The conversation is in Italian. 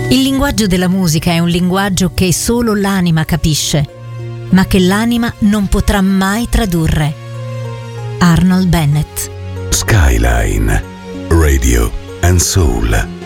Il linguaggio della musica è un linguaggio che solo l'anima capisce, ma che l'anima non potrà mai tradurre. Arnold Bennett. Skyline Radio and Soul.